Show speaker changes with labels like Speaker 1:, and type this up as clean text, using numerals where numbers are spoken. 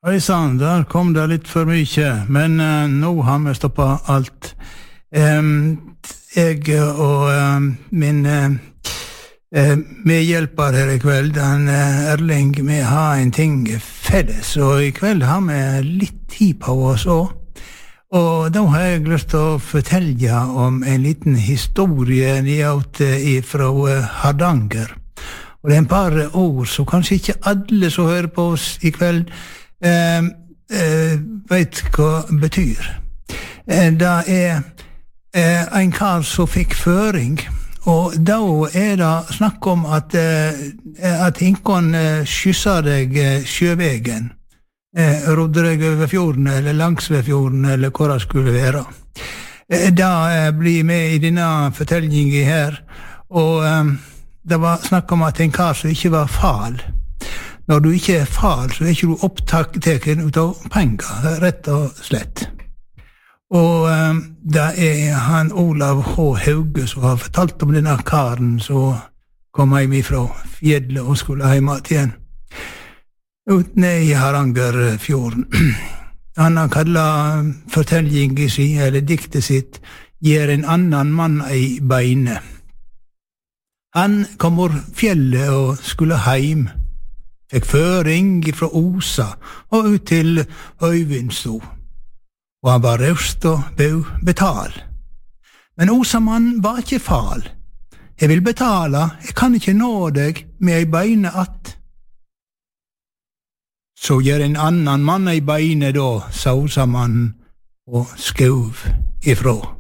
Speaker 1: Oi sann, der kom det litt for mye, men nå har vi stoppet alt. Jeg og min medhjelper her i kveld, Erling, vi har en ting felles, og i kveld har vi litt tid på oss også. Og da har jeg lyst til å fortelle om en liten historie fra Hardanger. Og det er en par ord som kanskje ikke alle som hører på oss i kveld vet hva betyr. Det er en kar som fikk føring, og da er det snakk om at hinkon skysser deg sjøvegen, rodde deg over fjorden, eller langs ved fjorden, eller hvor det skulle være. Det blir med i denne fortellingen her, og det var snakk om at en kar som ikke var fal. Når du ikke er fal, så er ikke du opptaken ut av penger, rett og slett. Og det er han Olav H. Hauge som har fortalt om denne karen som kom hjem fra fjellet og skulle hjem igjen. Ut ned i Hardangerfjorden. Han har kallet fortellingen sin, eller diktet sitt, «Gjer en annan mann ei beine». Han kom over fjellet og skulle heim. Fikk føring fra Osa og ut til Øyvindsto. Og han var raust og bau betal. Men Osamann var ikke fal. Jeg vil betale, jeg kan ikke nå deg med ei beine att. Så gjør en annan mann ei beine da, sa Osamannen og skauv ifrå.